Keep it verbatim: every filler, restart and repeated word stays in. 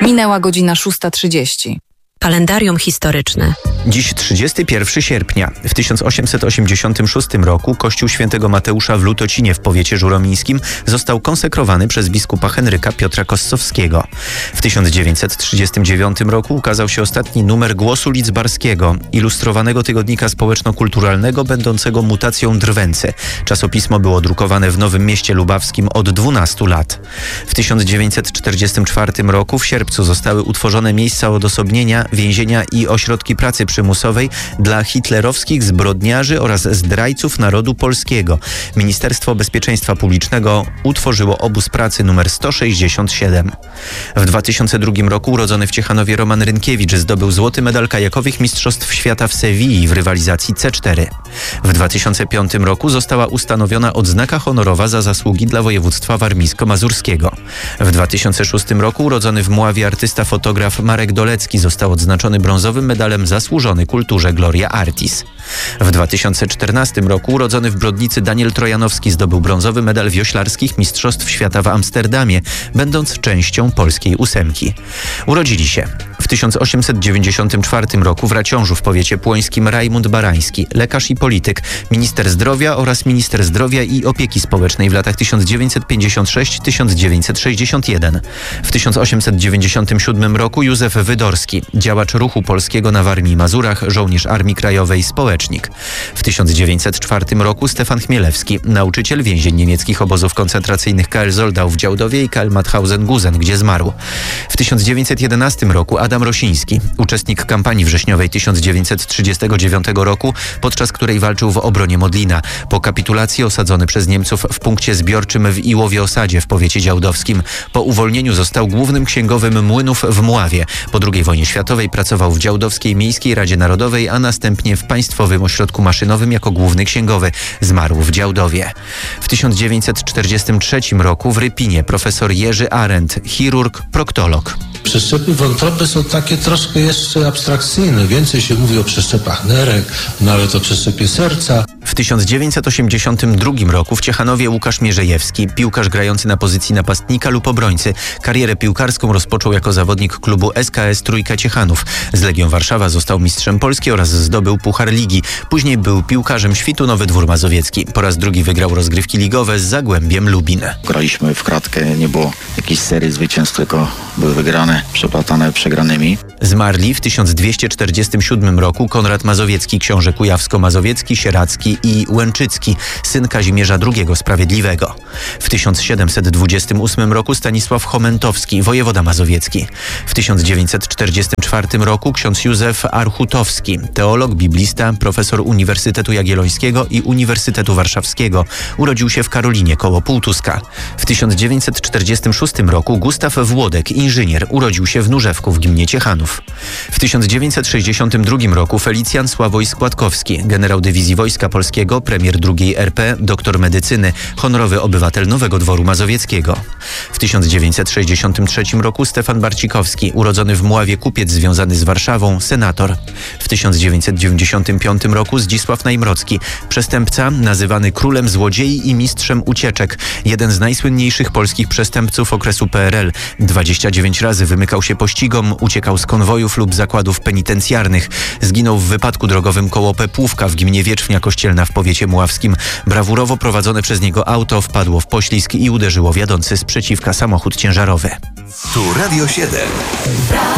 Minęła godzina szósta trzydzieści. Kalendarium historyczne. Dziś trzydziestego pierwszego sierpnia. W tysiąc osiemset osiemdziesiątym szóstym roku kościół świętego Mateusza w Lutocinie w powiecie żuromińskim został konsekrowany przez biskupa Henryka Piotra Kossowskiego. W tysiąc dziewięćset trzydziestym dziewiątym roku ukazał się ostatni numer Głosu Lidzbarskiego, ilustrowanego tygodnika społeczno-kulturalnego będącego mutacją Drwęcy. Czasopismo było drukowane w Nowym Mieście Lubawskim od dwunastu lat. W tysiąc dziewięćset czterdziestym czwartym roku w sierpcu zostały utworzone miejsca odosobnienia, więzienia i ośrodki pracy przymusowej dla hitlerowskich zbrodniarzy oraz zdrajców narodu polskiego. Ministerstwo Bezpieczeństwa Publicznego utworzyło obóz pracy numer sto sześćdziesiąt siedem. W dwa tysiące drugim roku urodzony w Ciechanowie Roman Rynkiewicz zdobył złoty medal kajakowych Mistrzostw Świata w Sewilli w rywalizacji C cztery. W dwa tysiące piątym roku została ustanowiona odznaka honorowa za zasługi dla województwa warmińsko-mazurskiego. W dwa tysiące szóstym roku urodzony w Mławie artysta-fotograf Marek Dolecki został odznaczony brązowym medalem Zasłużony Kulturze Gloria Artis. W dwa tysiące czternastym roku urodzony w Brodnicy Daniel Trojanowski zdobył brązowy medal wioślarskich Mistrzostw Świata w Amsterdamie, będąc częścią polskiej ósemki. Urodzili się w tysiąc osiemset dziewięćdziesiątym czwartym roku w Raciążu w powiecie płońskim Rajmund Barański, lekarz i polityk, minister zdrowia oraz minister zdrowia i opieki społecznej w latach tysiąc dziewięćset pięćdziesiąt sześć do tysiąc dziewięćset sześćdziesiąt jeden. W tysiąc osiemset dziewięćdziesiątym siódmym roku Józef Wydorski, działacz ruchu polskiego na Warmii i Mazurach, żołnierz Armii Krajowej, społecznik. W tysiąc dziewięćset czwartym roku Stefan Chmielewski, nauczyciel, więzień niemieckich obozów koncentracyjnych K L Zoldau w Działdowie i K L Mauthausen-Gusen, gdzie zmarł. W tysiąc dziewięćset jedenastym roku Adam Rosiński, uczestnik kampanii wrześniowej tysiąc dziewięćset trzydziestego dziewiątego roku, podczas której walczył w obronie Modlina. Po kapitulacji osadzony przez Niemców w punkcie zbiorczym w Iłowie Osadzie w powiecie działdowskim. Po uwolnieniu został głównym księgowym młynów w Mławie. Po drugiej wojnie światowej pracował w Działdowskiej Miejskiej Radzie Narodowej, a następnie w Państwowym Ośrodku Maszynowym jako główny księgowy. Zmarł w Działdowie. W tysiąc dziewięćset czterdziestym trzecim roku w Rypinie profesor Jerzy Arendt, chirurg, proktolog. Przeszczepy wątroby są takie troszkę jeszcze abstrakcyjne. Więcej się mówi o przeszczepach nerek, nawet o przeszczepie serca. W tysiąc dziewięćset osiemdziesiątym drugim roku w Ciechanowie Łukasz Mierzejewski, piłkarz grający na pozycji napastnika lub obrońcy. Karierę piłkarską rozpoczął jako zawodnik klubu S K S Trójka Ciechanów. Z Legią Warszawa został mistrzem Polski oraz zdobył Puchar Ligi. Później był piłkarzem Świtu Nowy Dwór Mazowiecki. Po raz drugi wygrał rozgrywki ligowe z Zagłębiem Lubin. Graliśmy w kratkę, nie było jakiejś serii zwycięstw, tylko były wygrane, przeplatane przegranymi. Zmarli w tysiąc dwieście czterdziestym siódmym roku Konrad Mazowiecki, książę kujawsko-mazowiecki, sieradzki i łęczycki, syn Kazimierza drugiego Sprawiedliwego. W tysiąc siedemset dwudziestym ósmym roku Stanisław Chomentowski, wojewoda mazowiecki. W tysiąc dziewięćset czterdziestym czwartym roku ksiądz Józef Archutowski, teolog, biblista, profesor Uniwersytetu Jagiellońskiego i Uniwersytetu Warszawskiego. Urodził się w Karolinie koło Półtuska. W tysiąc dziewięćset czterdziestym szóstym roku Gustaw Włodek, inżynier, urodził się w Nóżewku w gminie Ciechanów. W tysiąc dziewięćset sześćdziesiątym drugim roku Felicjan Sławoj Składkowski, generał dywizji Wojska Polskiego, premier drugiej R P, doktor medycyny, honorowy obywatel Nowego Dworu Mazowieckiego. W tysiąc dziewięćset sześćdziesiątym trzecim roku Stefan Barcikowski, urodzony w Mławie kupiec związany z Warszawą, senator. W tysiąc dziewięćset dziewięćdziesiątym piątym roku Zdzisław Najmrocki, przestępca nazywany królem złodziei i mistrzem ucieczek, jeden z najsłynniejszych polskich przestępców okresu P R L. dwadzieścia dziewięć razy wymykał się pościgom, uciekał z konwojów lub zakładów penitencjarnych. Zginął w wypadku drogowym koło Pepłówka w gminie Wietrznia Kościelna w powiecie mławskim. Brawurowo prowadzone przez niego auto wpadło w poślizg i uderzyło w jadący sprzeciwka samochód ciężarowy. Tu Radio siedem.